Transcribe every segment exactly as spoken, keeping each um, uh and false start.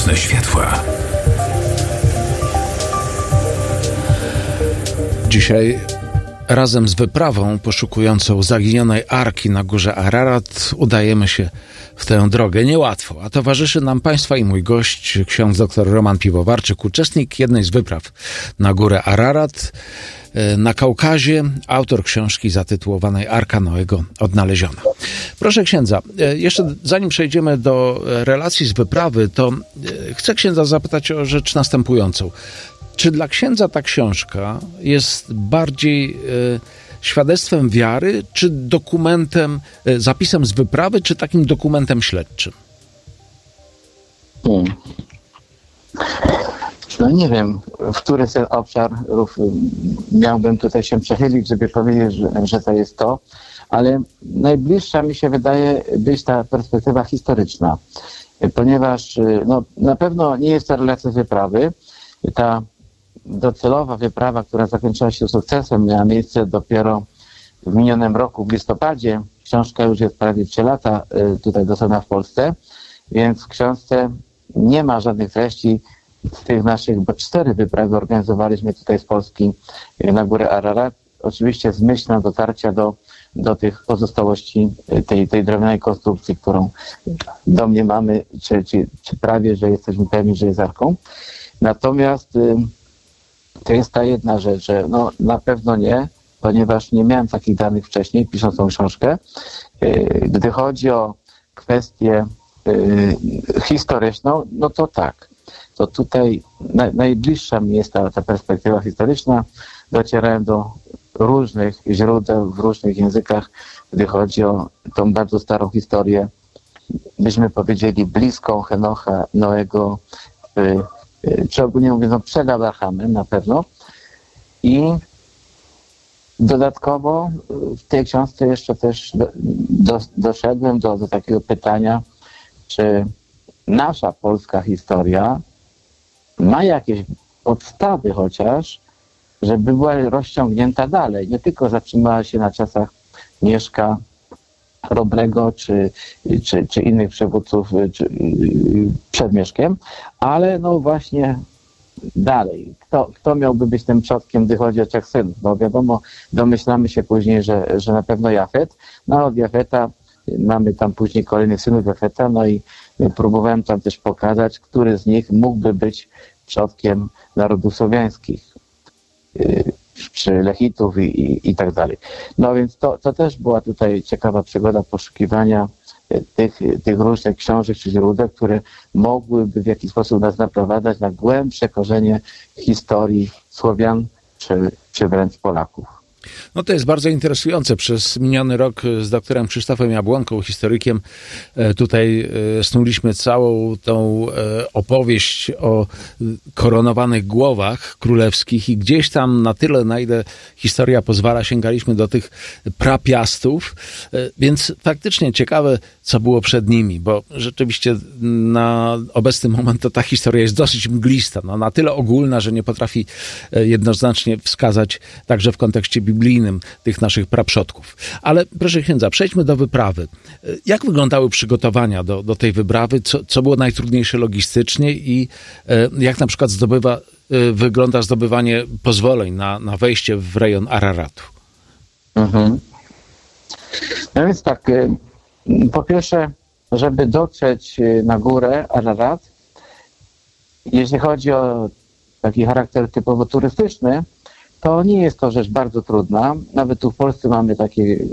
Nocne światła. Dzisiaj razem z wyprawą poszukującą zaginionej arki na górze Ararat udajemy się w tę drogę. Niełatwo, a towarzyszy nam Państwa i mój gość, ksiądz dr Roman Piwowarczyk, uczestnik jednej z wypraw na górę Ararat na Kaukazie, autor książki zatytułowanej Arka Noego odnaleziona. Proszę księdza, jeszcze zanim przejdziemy do relacji z wyprawy, to chcę księdza zapytać o rzecz następującą. Czy dla księdza ta książka jest bardziej e, świadectwem wiary, czy dokumentem, e, zapisem z wyprawy, czy takim dokumentem śledczym? Hmm. No nie wiem, w który ten obszar miałbym tutaj się przechylić, żeby powiedzieć, że, że to jest to, ale najbliższa mi się wydaje być ta perspektywa historyczna, ponieważ no, na pewno nie jest to relacja wyprawy. Ta docelowa wyprawa, która zakończyła się sukcesem, miała miejsce dopiero w minionym roku, w listopadzie. Książka już jest prawie trzy lata tutaj dostępna w Polsce, więc w książce nie ma żadnych treści z tych naszych, bo cztery wyprawy organizowaliśmy tutaj z Polski na górę Ararat. Oczywiście z myślą dotarcia do, do tych pozostałości tej, tej drewnianej konstrukcji, którą domniemamy, czy, czy, czy prawie, że jesteśmy pewni, że jest arką. Natomiast y, to jest ta jedna rzecz, że no, na pewno nie, ponieważ nie miałem takich danych wcześniej, pisząc tą książkę. Y, gdy chodzi o kwestię y, historyczną, no to tak. To tutaj na, najbliższa mi jest ta, ta perspektywa historyczna. Docierałem do różnych źródeł w różnych językach, gdy chodzi o tą bardzo starą historię, byśmy powiedzieli bliską Henocha, Noego, y, czy ogólnie mówiąc, no przed Abrahamem na pewno. I dodatkowo w tej książce jeszcze też do, do, doszedłem do, do takiego pytania, czy nasza polska historia ma jakieś podstawy chociaż, żeby była rozciągnięta dalej. Nie tylko zatrzymała się na czasach Mieszka, Chrobrego czy, czy, czy innych przywódców czy, przed Mieszkiem, ale no właśnie dalej. Kto, kto miałby być tym przodkiem, gdy chodzi o trzech synów? No wiadomo, domyślamy się później, że, że na pewno Jafet. No od Jafeta mamy tam później kolejnych synów Jafeta, no i próbowałem tam też pokazać, który z nich mógłby być przodkiem narodów słowiańskich, czy Lechitów i, i, i tak dalej. No więc to, to też była tutaj ciekawa przygoda poszukiwania tych, tych różnych książek czy źródeł, które mogłyby w jakiś sposób nas naprowadzać na głębsze korzenie historii Słowian czy, czy wręcz Polaków. No to jest bardzo interesujące. Przez miniony rok z doktorem Krzysztofem Jabłonką, historykiem, tutaj snuliśmy całą tą opowieść o koronowanych głowach królewskich i gdzieś tam na tyle, na ile historia pozwala, sięgaliśmy do tych prapiastów, więc faktycznie ciekawe, co było przed nimi, bo rzeczywiście na obecny moment to ta historia jest dosyć mglista, no, na tyle ogólna, że nie potrafi jednoznacznie wskazać także w kontekście biblijnym tych naszych praprzodków. Ale proszę księdza, przejdźmy do wyprawy. Jak wyglądały przygotowania do, do tej wyprawy? Co, co było najtrudniejsze logistycznie i e, jak na przykład zdobywa, e, wygląda zdobywanie pozwoleń na, na wejście w rejon Araratu? Mhm. No więc tak, po pierwsze, żeby dotrzeć na górę Ararat, jeśli chodzi o taki charakter typowo turystyczny, to nie jest to rzecz bardzo trudna. Nawet tu w Polsce mamy takie e,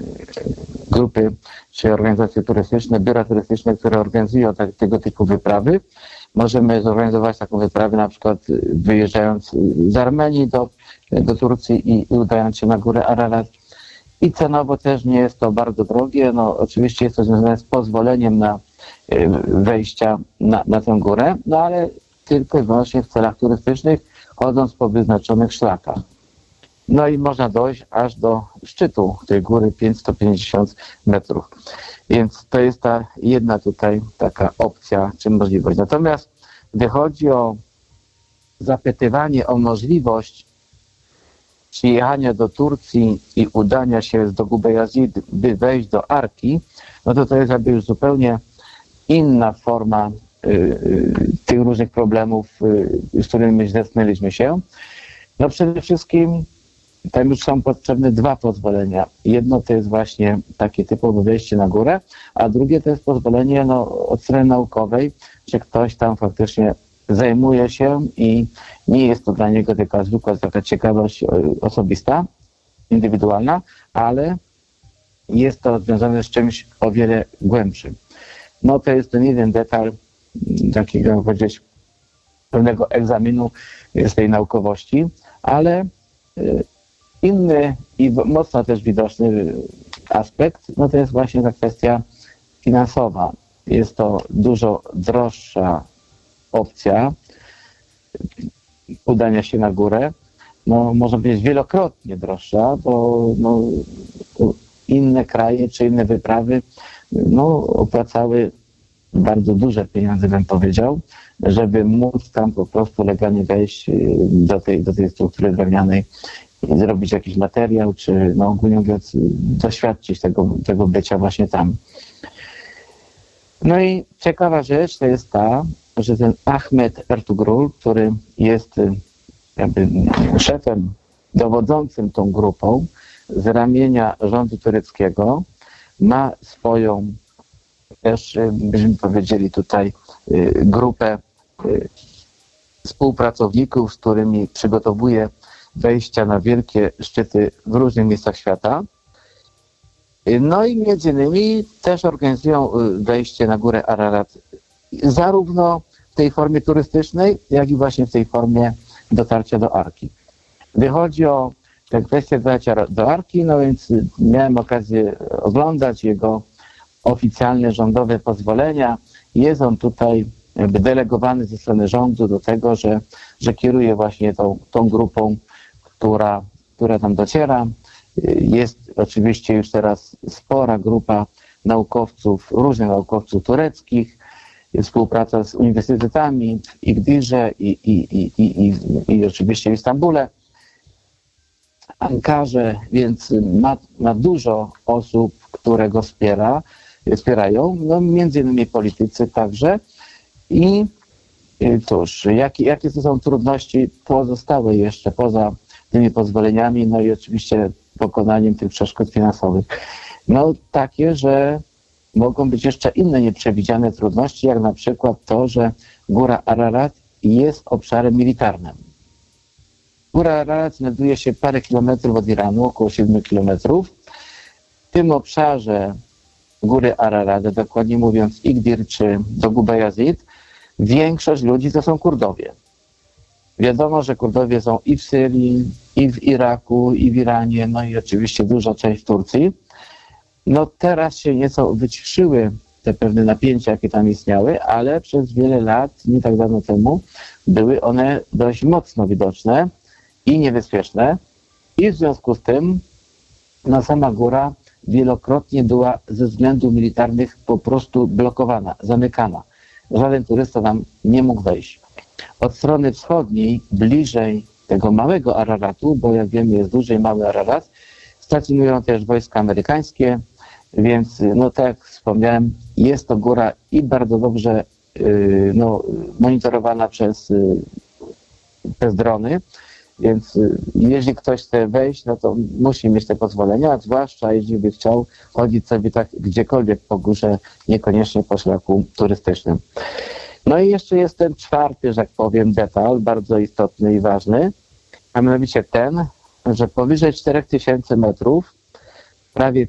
grupy czy organizacje turystyczne, biura turystyczne, które organizują tak, tego typu wyprawy. Możemy zorganizować taką wyprawę na przykład wyjeżdżając z Armenii do, do Turcji i, i udając się na górę Ararat. I cenowo też nie jest to bardzo drogie. No, oczywiście jest to związane z pozwoleniem na e, wejścia na, na tę górę, no ale tylko i wyłącznie w celach turystycznych, chodząc po wyznaczonych szlakach. No i można dojść aż do szczytu tej góry pięćset pięćdziesiąt metrów. Więc to jest ta jedna tutaj taka opcja czy możliwość. Natomiast gdy chodzi o zapytywanie o możliwość przyjechania do Turcji i udania się do Gubejazid, by wejść do Arki, no to to jest jakby już zupełnie inna forma tych różnych problemów, z którymi zetknęliśmy się. No przede wszystkim tam już są potrzebne dwa pozwolenia. Jedno to jest właśnie takie typowe wejście na górę, a drugie to jest pozwolenie no, od strony naukowej, czy ktoś tam faktycznie zajmuje się i nie jest to dla niego taka zwykła taka ciekawość osobista, indywidualna, ale jest to związane z czymś o wiele głębszym. No to jest ten jeden detal takiego, jak powiedzieć, pewnego egzaminu z tej naukowości, ale inny i mocno też widoczny aspekt, no to jest właśnie ta kwestia finansowa. Jest to dużo droższa opcja udania się na górę. No, może być wielokrotnie droższa, bo no, inne kraje czy inne wyprawy no, opłacały bardzo duże pieniądze, bym powiedział, żeby móc tam po prostu legalnie wejść do tej, do tej struktury drewnianej i zrobić jakiś materiał, czy no, ogólnie mówiąc doświadczyć tego, tego bycia właśnie tam. No i ciekawa rzecz to jest ta, że ten Ahmet Ertugrul, który jest jakby szefem dowodzącym tą grupą z ramienia rządu tureckiego, ma swoją też, byśmy powiedzieli tutaj, grupę współpracowników, z którymi przygotowuje wejścia na wielkie szczyty w różnych miejscach świata. No i między innymi też organizują wejście na górę Ararat zarówno w tej formie turystycznej, jak i właśnie w tej formie dotarcia do Arki. Wychodzi o tę kwestię dotarcia do Arki, no więc miałem okazję oglądać jego oficjalne rządowe pozwolenia. Jest on tutaj jakby delegowany ze strony rządu do tego, że, że kieruje właśnie tą, tą grupą, która, która tam dociera. Jest oczywiście już teraz spora grupa naukowców, różnych naukowców tureckich, współpraca z uniwersytetami w Igdirze i, i, i, i, i, i oczywiście w Istambule, Ankarze, więc ma, ma dużo osób, które go wspiera, wspierają, no między innymi politycy także. I cóż, jakie, jakie to są trudności pozostałe jeszcze poza tymi pozwoleniami, no i oczywiście pokonaniem tych przeszkód finansowych? No takie, że mogą być jeszcze inne nieprzewidziane trudności, jak na przykład to, że Góra Ararat jest obszarem militarnym. Góra Ararat znajduje się parę kilometrów od Iranu, około siedmiu kilometrów. W tym obszarze Góry Ararat, dokładnie mówiąc Igdir czy Dogu Bayazid, większość ludzi to są Kurdowie. Wiadomo, że Kurdowie są i w Syrii, i w Iraku, i w Iranie, no i oczywiście duża część w Turcji. No teraz się nieco wyciszyły te pewne napięcia, jakie tam istniały, ale przez wiele lat, nie tak dawno temu, były one dość mocno widoczne i niebezpieczne. I w związku z tym no, sama góra wielokrotnie była ze względów militarnych po prostu blokowana, zamykana. Żaden turysta tam nie mógł wejść. Od strony wschodniej, bliżej tego małego Araratu, bo jak wiemy jest duży i mały Ararat, stacjonują też wojska amerykańskie, więc no tak jak wspomniałem, jest to góra i bardzo dobrze yy, no, monitorowana przez, yy, przez drony, więc yy, jeżeli ktoś chce wejść, no to musi mieć te pozwolenia, zwłaszcza jeżeli by chciał chodzić sobie tak gdziekolwiek po górze, niekoniecznie po szlaku turystycznym. No i jeszcze jest ten czwarty, że tak powiem, detal, bardzo istotny i ważny, a mianowicie ten, że powyżej czterech tysięcy metrów, prawie